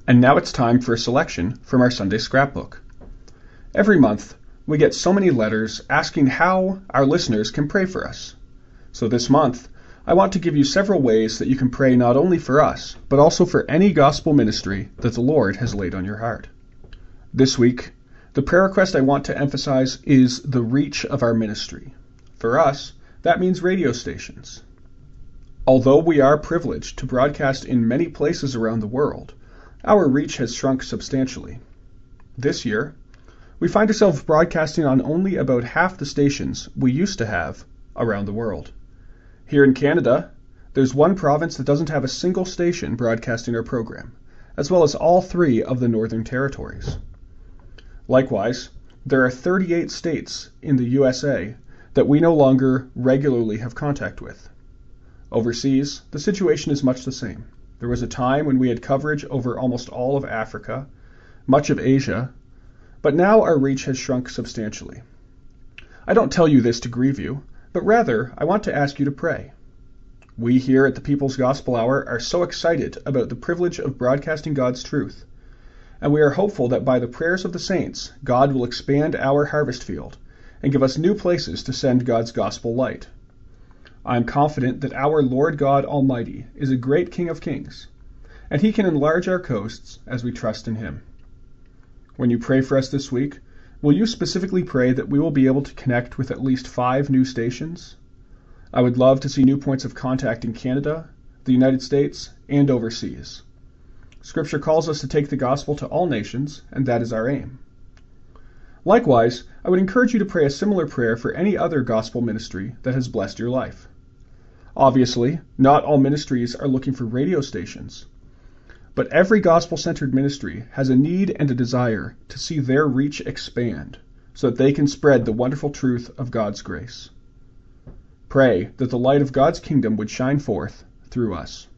And now it's time for a selection from our Sunday scrapbook. Every month, we get so many letters asking how our listeners can pray for us. So this month, I want to give you several ways that you can pray not only for us, but also for any gospel ministry that the Lord has laid on your heart. This week, the prayer request I want to emphasize is the reach of our ministry. For us, that means radio stations. Although we are privileged to broadcast in many places around the world, our reach has shrunk substantially. This year, we find ourselves broadcasting on only about half the stations we used to have around the world. Here in Canada, there's one province that doesn't have a single station broadcasting our program, as well as all 3 of the Northern Territories. Likewise, there are 38 states in the USA that we no longer regularly have contact with. Overseas, the situation is much the same. There was a time when we had coverage over almost all of Africa, much of Asia, but now our reach has shrunk substantially. I don't tell you this to grieve you, but rather I want to ask you to pray. We here at the People's Gospel Hour are so excited about the privilege of broadcasting God's truth, and we are hopeful that by the prayers of the saints, God will expand our harvest field and give us new places to send God's gospel light. I am confident that our Lord God Almighty is a great King of Kings, and He can enlarge our coasts as we trust in Him. When you pray for us this week, will you specifically pray that we will be able to connect with at least 5 new stations? I would love to see new points of contact in Canada, the United States, and overseas. Scripture calls us to take the gospel to all nations, and that is our aim. Likewise, I would encourage you to pray a similar prayer for any other gospel ministry that has blessed your life. Obviously, not all ministries are looking for radio stations, but every gospel-centered ministry has a need and a desire to see their reach expand so that they can spread the wonderful truth of God's grace. Pray that the light of God's kingdom would shine forth through us.